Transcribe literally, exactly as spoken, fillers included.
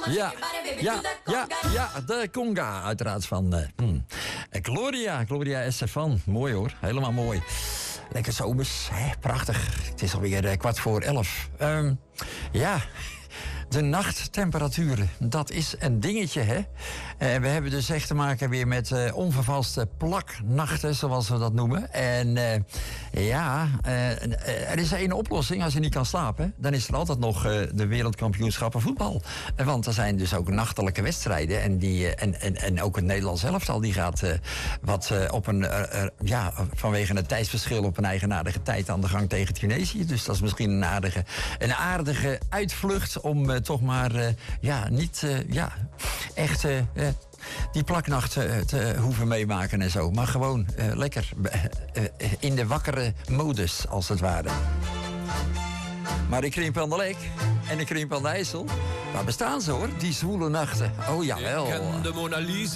Ja, ja, ja, ja, de conga uiteraard van uh, hmm. Gloria, Gloria Estefan. Mooi hoor, helemaal mooi. Lekker zomers, hè? Prachtig. Het is alweer uh, kwart voor elf. Um, ja... De nachttemperaturen, dat is een dingetje, hè? Uh, we hebben dus echt te maken weer met uh, onvervalste plaknachten, zoals we dat noemen. En uh, ja, uh, er is één oplossing. Als je niet kan slapen, dan is er altijd nog uh, de wereldkampioenschappen voetbal. Uh, want er zijn dus ook nachtelijke wedstrijden. En, die, uh, en, en, en ook het Nederlands elftal, die gaat uh, wat uh, op een, uh, uh, ja, vanwege het tijdsverschil op een eigenaardige tijd aan de gang tegen Tunesië. Dus dat is misschien een aardige, een aardige uitvlucht om... Uh, toch maar uh, ja, niet uh, ja, echt uh, uh, die plaknacht uh, te hoeven meemaken en zo. Maar gewoon uh, lekker uh, uh, in de wakkere modus, als het ware. Maar ik krimp aan de Lek en ik krimp aan de IJssel. Waar bestaan ze hoor, die zwoele nachten? Oh jawel. Ik ken de Mona Lisa.